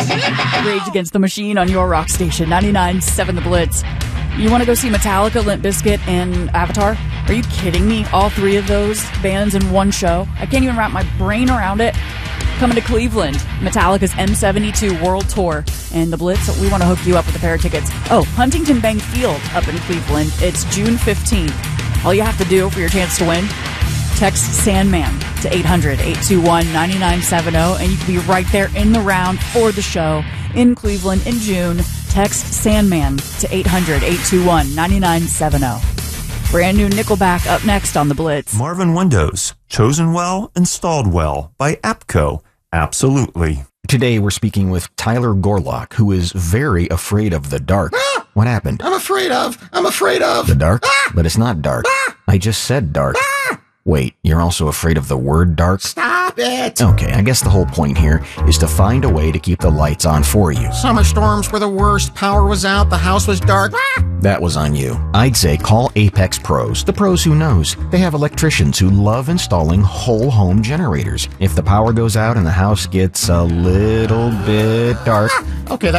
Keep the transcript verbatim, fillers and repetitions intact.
Rage Against the Machine on your rock station, ninety-nine point seven The Blitz. You want to go see Metallica, Limp Bizkit, and Avatar? Are you kidding me? All three of those bands in one show? I can't even wrap my brain around it. Coming to Cleveland, Metallica's M seventy-two World Tour. And The Blitz, we want to hook you up with a pair of tickets. Oh, Huntington Bank Field up in Cleveland. It's June fifteenth. All you have to do for your chance to win, text Sandman to eight hundred, eight two one, nine nine seven zero, and you can be right there in the round for the show in Cleveland in June. Text Sandman to eight hundred, eight two one, nine nine seven zero. Brand new Nickelback up next on The Blitz. Marvin Windows, chosen well, installed well by APCO. Absolutely. Today we're speaking with Tyler Gorlock, who is very afraid of the dark. Ah! What happened? I'm afraid of. I'm afraid of. The dark? Ah! But it's not dark. Ah! I just said dark. Ah! Wait, you're also afraid of the word dark? Stop it. Okay, I guess the whole point here is to find a way to keep the lights on for you. Summer storms were the worst. Power was out. The house was dark. Ah! That was on you. I'd say call Apex Pros, the pros who knows. They have electricians who love installing whole home generators. If the power goes out and the house gets a little bit dark, Okay,